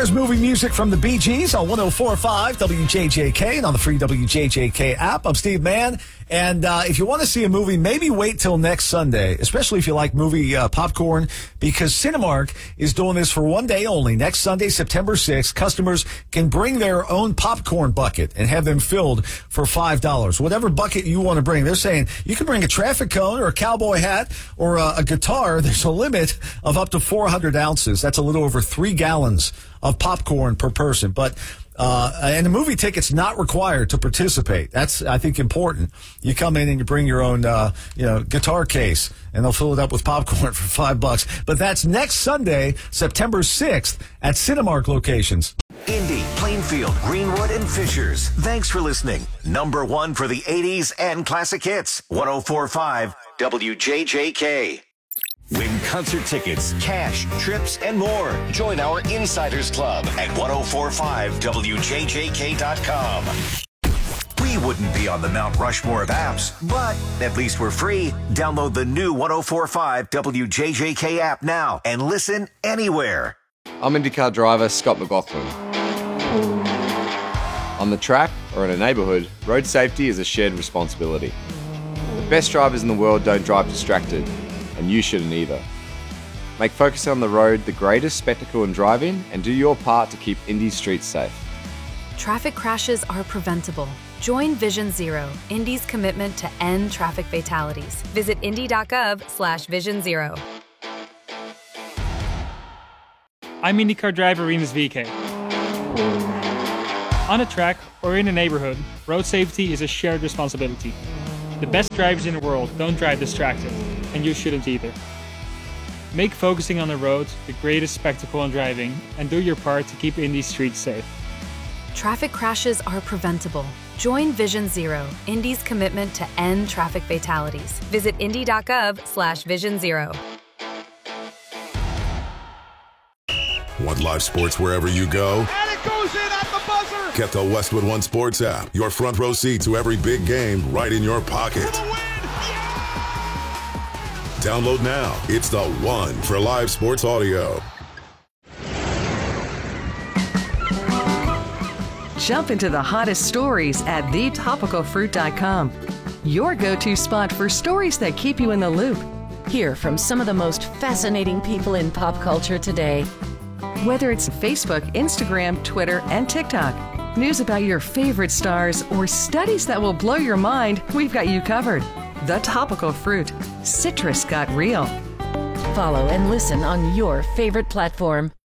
There's movie music from the Bee Gees on 104.5 WJJK and on the free WJJK app. I'm Steve Mann. And if you want to see a movie, maybe wait till next Sunday, especially if you like movie popcorn, because Cinemark is doing this for one day only. Next Sunday, September 6th, customers can bring their own popcorn bucket and have them filled for $5. Whatever bucket you want to bring. They're saying you can bring a traffic cone or a cowboy hat or a guitar. There's a limit of up to 400 ounces. That's a little over 3 gallons of popcorn per person. But and the movie ticket's not required to participate. That's, I think, important. You come in and you bring your own, guitar case, and they'll fill it up with popcorn for $5. But that's next Sunday, September 6th, at Cinemark locations. Indy, Plainfield, Greenwood, and Fishers. Thanks for listening. Number 1 for the 80s and classic hits. 104.5 WJJK. Win concert tickets, cash, trips, and more. Join our Insiders Club at 1045WJJK.com. We wouldn't be on the Mount Rushmore of apps, but at least we're free. Download the new 1045 WJJK app now and listen anywhere. I'm IndyCar driver Scott McLaughlin. On the track or in a neighbourhood, road safety is a shared responsibility. The best drivers in the world don't drive distracted, and you shouldn't either. Make focusing on the road the greatest spectacle in driving and do your part to keep Indy's streets safe. Traffic crashes are preventable. Join Vision Zero, Indy's commitment to end traffic fatalities. Visit indy.gov/Vision Zero. I'm IndyCar driver Rinus VeeKay. On a track or in a neighborhood, road safety is a shared responsibility. The best drivers in the world don't drive distracted, and you shouldn't either. Make focusing on the road the greatest spectacle in driving, and do your part to keep Indy's streets safe. Traffic crashes are preventable. Join Vision Zero, Indy's commitment to end traffic fatalities. Visit indy.gov/Vision Zero. Want live sports wherever you go? And it goes in at the buzzer! Get the Westwood One Sports app. Your front row seat to every big game right in your pocket. For the win! Download now. It's the one for live sports audio. Jump into the hottest stories at thetopicalfruit.com. Your go-to spot for stories that keep you in the loop. Hear from some of the most fascinating people in pop culture today. Whether it's Facebook, Instagram, Twitter, and TikTok, news about your favorite stars, or studies that will blow your mind, we've got you covered. The Topical Fruit. Citrus got real. Follow and listen on your favorite platform.